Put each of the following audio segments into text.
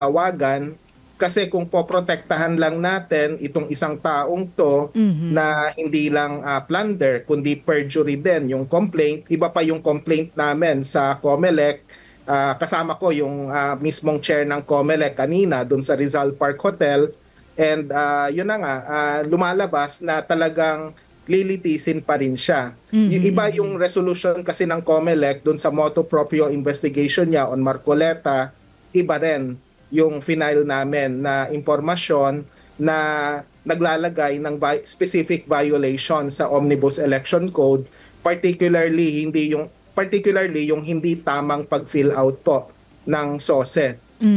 panawagan kasi kung poprotektahan lang natin itong isang taong to Mhm. na hindi lang plunder kundi perjury din yung complaint, iba pa yung complaint namin sa COMELEC. Kasama ko yung mismong chair ng COMELEC kanina dun sa Rizal Park Hotel, and yun na nga, lumalabas na talagang lilitisin pa rin siya. Yung Mhm, iba mhm. yung resolution kasi ng COMELEC dun sa motu proprio investigation niya on Marcoleta, iba rin yung final namin na impormasyon na naglalagay ng specific violation sa Omnibus Election Code, particularly yung hindi tamang pag-fill out po ng SOSE.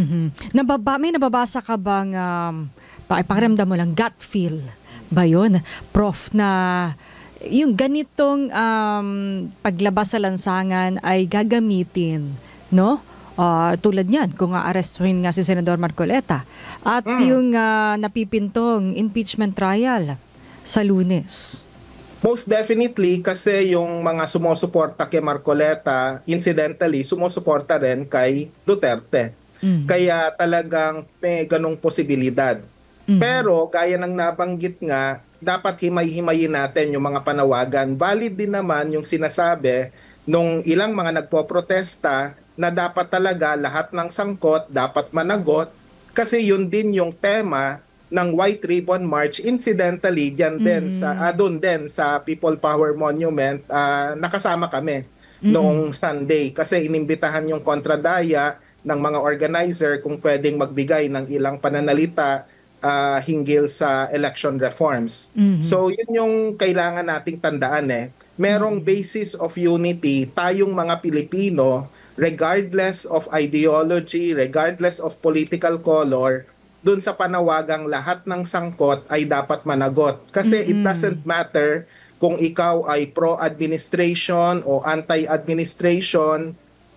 May nababasa ka bang, pakiramdam mo lang, gut feel ba yun, Prof, na yung ganitong paglabas sa lansangan ay gagamitin, no? Tulad niyan, kung aarestuhin nga si Senador Marcoleta at Mm. yung napipintong impeachment trial sa Lunes. Most definitely kasi yung mga sumusuporta kay Marcoleta, incidentally, sumusuporta rin kay Duterte. Mhm. Kaya talagang may ganong posibilidad. Mhm. Pero gaya ng nabanggit nga, dapat himay-himayin natin yung mga panawagan. Valid din naman yung sinasabi nung ilang mga nagpoprotesta na dapat talaga lahat ng sangkot dapat managot kasi yun din yung tema ng White Ribbon March. Incidentally, diyan din sa Mhm. doon din sa People Power Monument, nakasama kami Mhm. noong Sunday kasi inimbitahan yung kontradaya ng mga organizer kung pwedeng magbigay ng ilang pananalita hinggil sa election reforms. Mhm. So yun yung kailangan nating tandaan eh. Merong Mhm. basis of unity tayong mga Pilipino, regardless of ideology, regardless of political color, dun sa panawagang lahat ng sangkot ay dapat managot. Kasi it doesn't Mhm. matter kung ikaw ay pro-administration o anti-administration,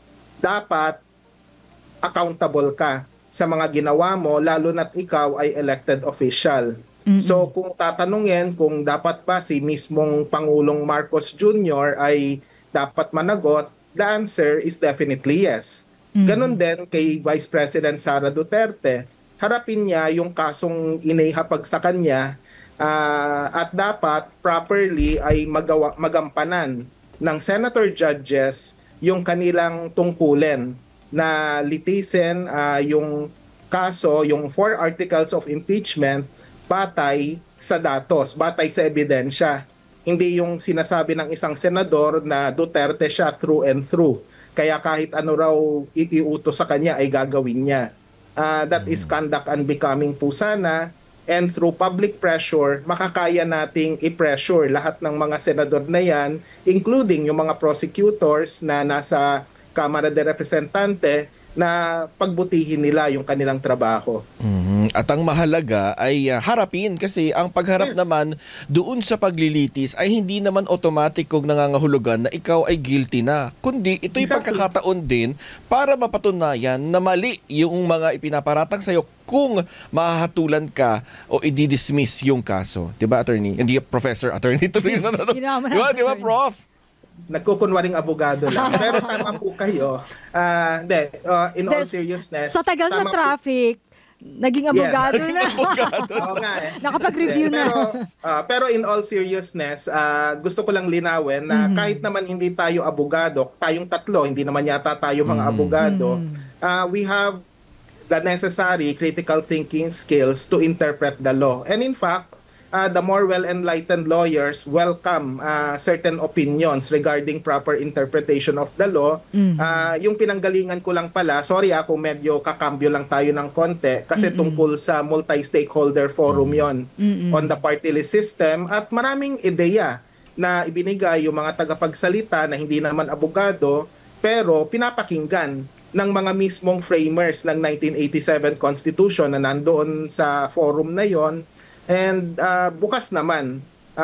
dapat accountable ka sa mga ginawa mo lalo na't ikaw ay elected official. So Mhm. kung tatanungin kung dapat ba si mismong Pangulong Marcos Jr. ay dapat managot, the answer is definitely yes. Ganon Mhm. din kay Vice President Sara Duterte. Harapin niya yung kasong inihapag sa kanya, at dapat properly ay magampanan ng senator judges yung kanilang tungkulin na litisin yung kaso, yung four articles of impeachment batay sa datos, batay sa ebidensya. Hindi yung sinasabi ng isang senador na Duterte siya through and through. Kaya kahit ano raw iutos sa kanya ay gagawin niya. That is conduct unbecoming po sana, and through public pressure, makakaya nating i-pressure lahat ng mga senador na yan, including yung mga prosecutors na nasa Kamara de Representante, na pagbutihin nila yung kanilang trabaho. At ang mahalaga ay harapin kasi ang pagharap Yes, naman doon sa paglilitis ay hindi naman automatic kung nangangahulugan na ikaw ay guilty na. Kundi ito'y exactly. pagkakataon din para mapatunayan na mali yung mga ipinaparatang sa'yo kung mahahatulan ka o i-dismiss yung kaso. Diba, attorney? Hindi, professor, attorney. Tuloy na. Ginawa mo na, Diba, attorney. prof? Nagkukunwaring abogado lang. Pero tama po kayo. Hindi, in all Sa seriousness, tagal sa tama po. traffic, naging abogado Yes. Naging na. abogado. Oo nga eh. Hindi, Nakapag-review na. pero in all seriousness, gusto ko lang linawin na kahit Mhm. naman hindi tayo abogado, tayong tatlo, hindi naman yata tayo mga abogado, Mhm. we have the necessary critical thinking skills to interpret the law. And in fact, the more well-enlightened lawyers welcome certain opinions regarding proper interpretation of the law. Mhm. Yung pinanggalingan ko lang pala, sorry ako medyo kakambyo lang tayo ng konti kasi Mm. tungkol sa multi-stakeholder forum yon on the Mm. party list system, at maraming ideya na ibinigay yung mga tagapagsalita na hindi naman abogado pero pinapakinggan ng mga mismong framers ng 1987 Constitution na nandoon sa forum na yon. And bukas naman,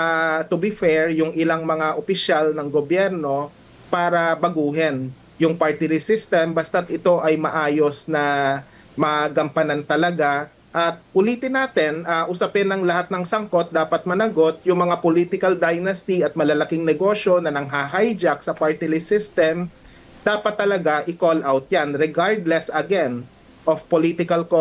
to be fair, yung ilang mga opisyal ng gobyerno para baguhin yung party list system basta't ito ay maayos na magampanan talaga. At ulitin natin, usapin ng lahat ng sangkot dapat managot, yung mga political dynasty at malalaking negosyo na nang-hijack sa party list system, dapat talaga i-call out yan regardless again of political